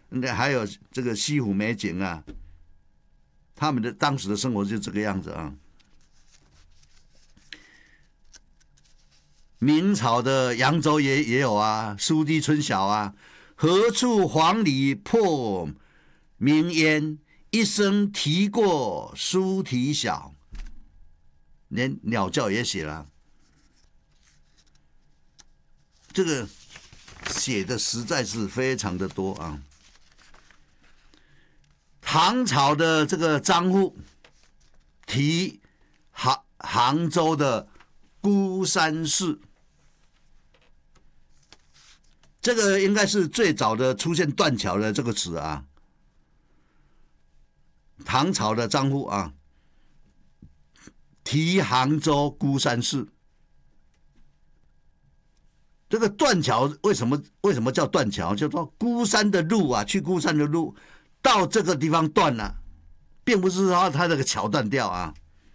那还有这个西湖美景啊，他们的当时的生活就这个样子啊。明朝的扬州也有啊，苏堤春晓啊，何处黄鹂破鸣烟，一声啼过苏堤晓。连鸟叫也写了，这个写的实在是非常的多啊。唐朝的这个张祜题杭州的孤山寺，这个应该是最早的出现断桥的这个词啊。唐朝的张祜啊，题杭州孤山寺。这个断桥为什么叫断桥？就说孤山的路啊，去孤山的路到这个地方断了，并不是说它这个桥断掉啊。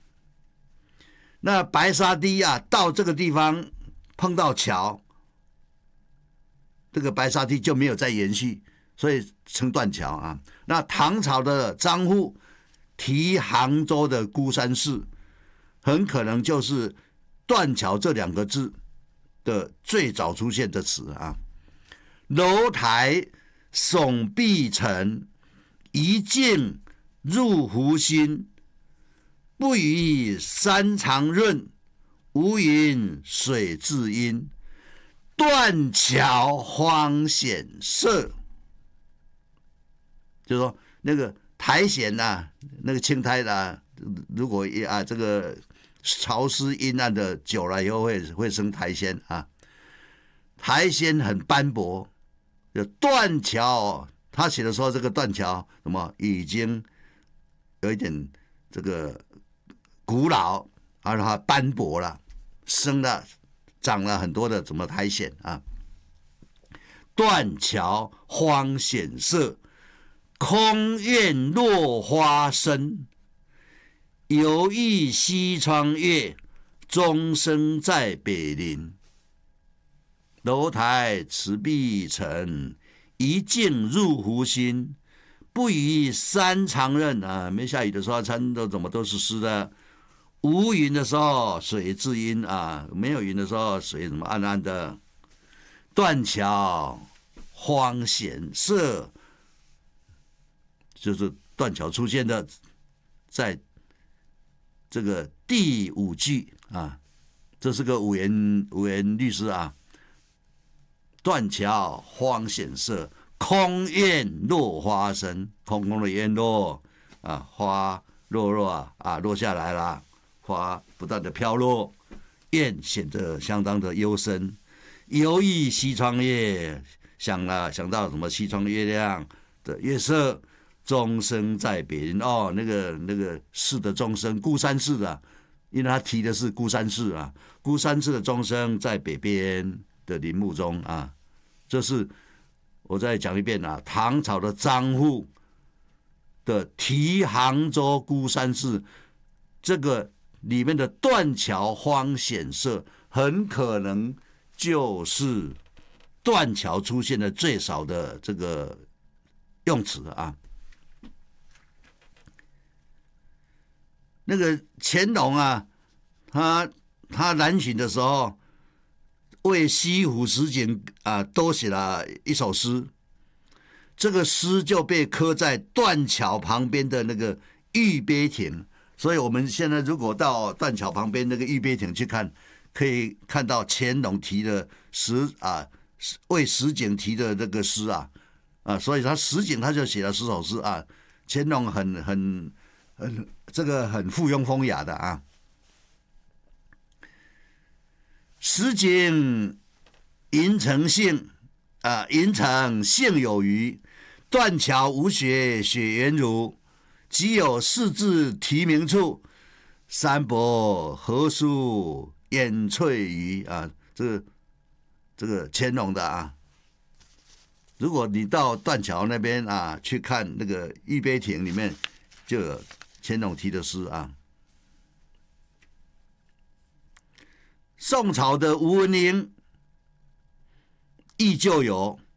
那白沙堤啊，到这个地方碰到桥，这个白沙堤就没有再延续，所以称断桥啊。那唐朝的张祜题杭州的孤山寺，很可能就是断桥这两个字的最早出现的词啊。楼台耸碧城，一径入湖心。不与山长润，无云水至阴。断桥荒险色，就是说那个苔藓呐，那个青苔呐，如果这个潮湿阴暗的久了以后会生苔藓啊。苔藓很斑驳，就断桥，他写的说这个断桥什么已经有一点这个古老，而它斑驳了，长了很多的什么苔藓啊。断桥荒险色，空院落花深。犹忆西窗月，钟声在北林。楼台池碧城，一径入湖心。不与山长润啊，没下雨的时候山都是湿的。无云的时候水至阴啊，没有云的时候水什么暗暗的。断桥荒险色，就是断桥出现的，在这个第五句啊，这是个五言律诗啊。断桥荒险色，空院落花深。空空的院落啊，花落落下来了。花不断的飘落，院显得相当的幽深。犹忆西窗月，想到什么西窗月亮的月色。钟声在北林，哦，那个寺的钟声，孤山寺的，因为他提的是孤山寺啊，孤山寺的钟声在北边的林木中啊。这是我再讲一遍啊，唐朝的张祜的题杭州孤山寺，这个里面的断桥荒险色，很可能就是断桥出现的最少的这个用词啊。那个乾隆啊，他南巡的时候，为西湖十景啊都写了一首诗，这个诗就被刻在断桥旁边的那个玉碑亭。所以我们现在如果到断桥旁边那个玉碑亭去看，可以看到乾隆提的为十景提的那个诗啊，所以他十景他就写了10首诗啊。乾隆很这个很附庸风雅的啊。十景银城杏啊，银城杏有余。断桥无雪雪原如，即有四字题名处。山伯何处烟翠余啊，这个乾隆的啊。如果你到断桥那边啊去看那个玉碑亭里面，就有乾隆题的诗啊。宋朝的吴文英忆旧游，